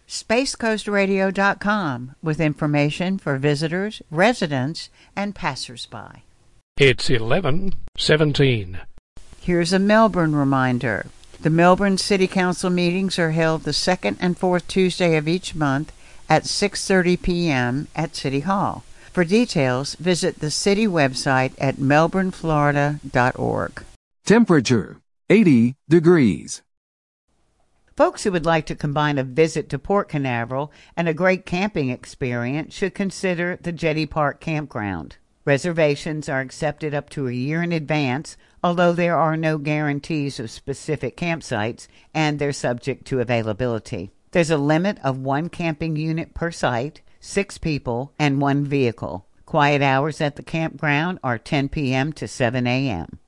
SpaceCoastRadio.com with information for visitors, residents, and passersby. It's 11:17. Here's a Melbourne reminder. The Melbourne City Council meetings are held the second and fourth Tuesday of each month at 6:30 p.m. at City Hall. For details, visit the city website at melbourneflorida.org. Temperature, 80 degrees. Folks who would like to combine a visit to Port Canaveral and a great camping experience should consider the Jetty Park Campground. Reservations are accepted up to a year in advance, although there are no guarantees of specific campsites, and they're subject to availability. There's a limit of 1 camping unit per site, 6 people, and 1 vehicle. Quiet hours at the campground are 10 p.m. to 7 a.m.